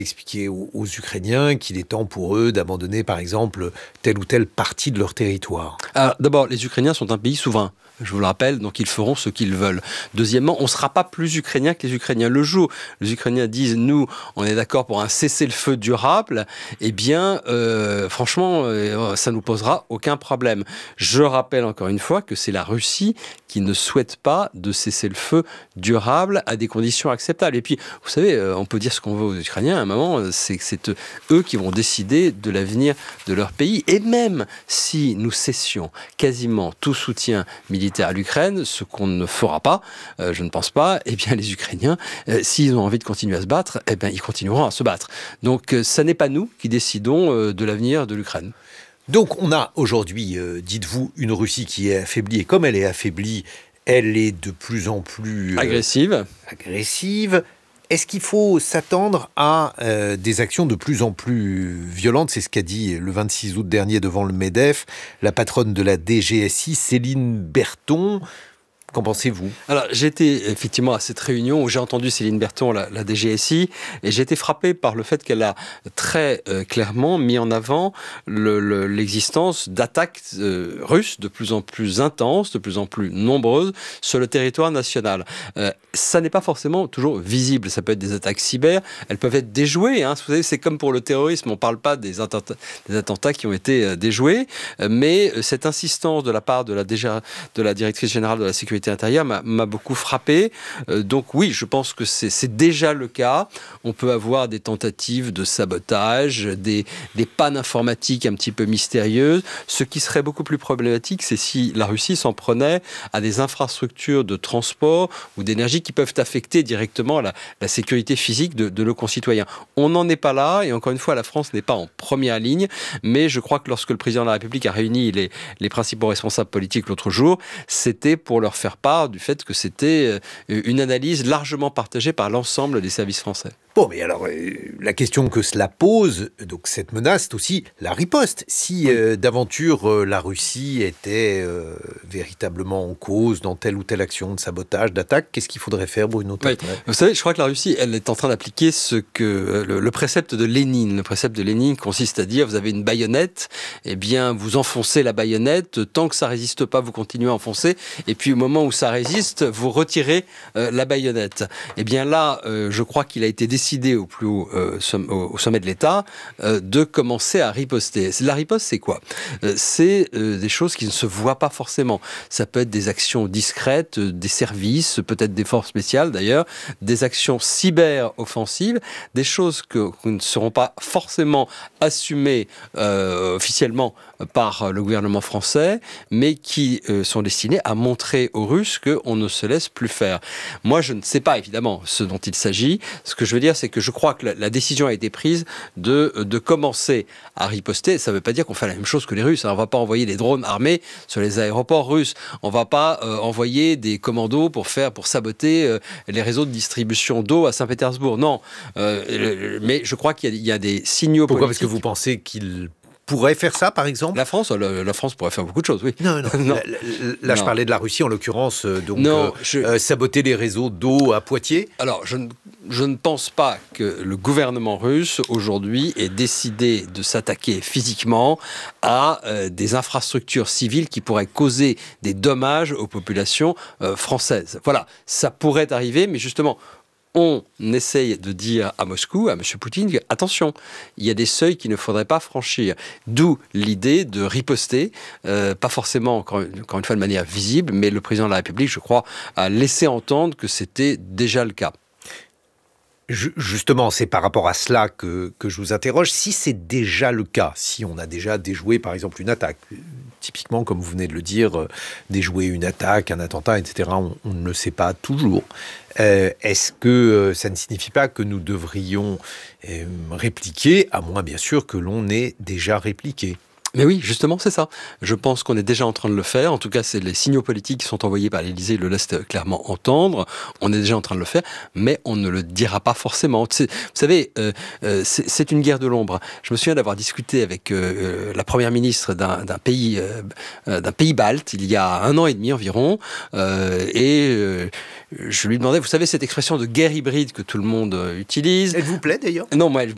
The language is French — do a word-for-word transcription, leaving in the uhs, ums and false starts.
Expliquer aux, aux Ukrainiens qu'il est temps pour eux d'abandonner, par exemple, telle ou telle partie de leur territoire. Alors, d'abord, les Ukrainiens sont un pays souverain. Je vous le rappelle, donc ils feront ce qu'ils veulent. Deuxièmement, on ne sera pas plus ukrainien que les Ukrainiens. Le jour où les Ukrainiens disent, nous, on est d'accord pour un cessez-le-feu durable, eh bien, euh, franchement, euh, ça ne nous posera aucun problème. Je rappelle encore une fois que c'est la Russie qui ne souhaite pas de cessez-le-feu durable à des conditions acceptables. Et puis, vous savez, on peut dire ce qu'on veut aux Ukrainiens, à un moment, c'est que c'est eux qui vont décider de l'avenir de leur pays. Et même si nous cessions quasiment tout soutien militaire à l'Ukraine, ce qu'on ne fera pas, euh, je ne pense pas, eh bien les Ukrainiens, euh, s'ils ont envie de continuer à se battre, eh bien ils continueront à se battre. Donc euh, ça n'est pas nous qui décidons euh, de l'avenir de l'Ukraine. Donc on a aujourd'hui, euh, dites-vous, une Russie qui est affaiblie, et comme elle est affaiblie, elle est de plus en plus... Euh, agressive. Agressive. Est-ce qu'il faut s'attendre à euh, des actions de plus en plus violentes ? C'est ce qu'a dit le vingt-six août dernier devant le MEDEF la patronne de la D G S I, Céline Berthon. Qu'en pensez-vous ? Alors, j'ai été effectivement à cette réunion où j'ai entendu Céline Berthon, la, la D G S I, et j'ai été frappé par le fait qu'elle a très euh, clairement mis en avant le, le, l'existence d'attaques euh, russes de plus en plus intenses, de plus en plus nombreuses sur le territoire national. Euh, ça n'est pas forcément toujours visible. Ça peut être des attaques cyber, elles peuvent être déjouées. Hein. Vous savez, c'est comme pour le terrorisme, on ne parle pas des attentats, des attentats qui ont été euh, déjoués, euh, mais cette insistance de la part de la, D G, de la directrice générale de la sécurité intérieure m'a, m'a beaucoup frappé. Euh, donc oui, je pense que c'est, c'est déjà le cas. On peut avoir des tentatives de sabotage, des, des pannes informatiques un petit peu mystérieuses. Ce qui serait beaucoup plus problématique, c'est si la Russie s'en prenait à des infrastructures de transport ou d'énergie qui peuvent affecter directement la, la sécurité physique de, de nos concitoyens. On n'en est pas là, et encore une fois, la France n'est pas en première ligne, mais je crois que lorsque le président de la République a réuni les, les principaux responsables politiques l'autre jour, c'était pour leur faire part du fait que c'était une analyse largement partagée par l'ensemble des services français. Bon, mais alors, euh, la question que cela pose, donc cette menace, c'est aussi la riposte. Si euh, d'aventure euh, la Russie était euh, véritablement en cause dans telle ou telle action de sabotage, d'attaque, qu'est-ce qu'il faudrait faire, Bruno Tertrais ? Oui. Vous savez, je crois que la Russie, elle est en train d'appliquer ce que le, le précepte de Lénine. Le précepte de Lénine consiste à dire, vous avez une baïonnette, eh bien, vous enfoncez la baïonnette, tant que ça résiste pas, vous continuez à enfoncer, et puis au moment où ça résiste, vous retirez euh, la baïonnette. Eh bien là, euh, je crois qu'il a été décidé décidé au plus haut euh, somm- au sommet de l'État euh, de commencer à riposter. La riposte, c'est quoi ? euh, C'est euh, des choses qui ne se voient pas forcément. Ça peut être des actions discrètes, euh, des services, peut-être des forces spéciales d'ailleurs, des actions cyber-offensives, des choses que, qui ne seront pas forcément assumées euh, officiellement par le gouvernement français, mais qui euh, sont destinées à montrer aux Russes qu'on ne se laisse plus faire. Moi, je ne sais pas évidemment ce dont il s'agit. Ce que je veux dire, c'est que je crois que la, la décision a été prise de, de commencer à riposter. Ça ne veut pas dire qu'on fait la même chose que les Russes. On ne va pas envoyer des drones armés sur les aéroports russes. On ne va pas euh, envoyer des commandos pour faire, pour saboter euh, les réseaux de distribution d'eau à Saint-Pétersbourg. Non. Euh, mais je crois qu'il y a, il y a des signaux Pourquoi ? politiques. Parce que vous pensez qu'il pourrait faire ça, par exemple ? La France, la, la France pourrait faire beaucoup de choses, oui. Non, non. non. Là, là je non. parlais de la Russie, en l'occurrence, euh, donc non, euh, je... euh, saboter les réseaux d'eau à Poitiers. Alors, je ne, je ne pense pas que le gouvernement russe, aujourd'hui, ait décidé de s'attaquer physiquement à euh, des infrastructures civiles qui pourraient causer des dommages aux populations euh, françaises. Voilà, ça pourrait arriver, mais justement... on essaye de dire à Moscou, à M. Poutine, attention, il y a des seuils qu'il ne faudrait pas franchir. D'où l'idée de riposter, euh, pas forcément, encore, encore une fois, de manière visible, mais le président de la République, je crois, a laissé entendre que c'était déjà le cas. Justement, c'est par rapport à cela que, que je vous interroge. Si c'est déjà le cas, si on a déjà déjoué, par exemple, une attaque, typiquement, comme vous venez de le dire, déjouer une attaque, un attentat, et cetera, on, on ne le sait pas toujours. Euh, est-ce que euh, ça ne signifie pas que nous devrions euh, répliquer, à moins, bien sûr, que l'on ait déjà répliqué ? Mais oui, justement, c'est ça. Je pense qu'on est déjà en train de le faire. En tout cas, c'est les signaux politiques qui sont envoyés par l'Élysée le laissent clairement entendre. On est déjà en train de le faire, mais on ne le dira pas forcément. Vous savez, euh, euh, c'est, c'est une guerre de l'ombre. Je me souviens d'avoir discuté avec euh, la première ministre d'un, d'un pays, euh, d'un pays balte il y a un an et demi environ, euh, et euh, je lui demandais, vous savez, cette expression de guerre hybride que tout le monde utilise. Elle vous plaît d'ailleurs ? Non, moi, elle,